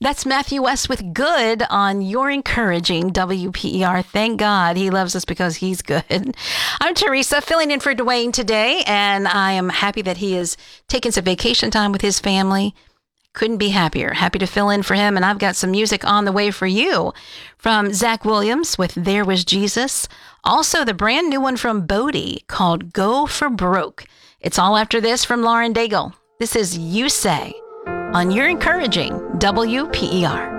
That's Matthew West with Good on Your Encouraging WPER. Thank God he loves us because he's good. I'm Teresa, filling in for Dwayne today, and I am happy that he is taking some vacation time with his family. Couldn't be happier. Happy to fill in for him, and I've got some music on the way for you from Zach Williams with There Was Jesus. Also, the brand new one from Bodie called Go for Broke. It's all after this from Lauren Daigle. This is You Say on Your Encouraging WPER.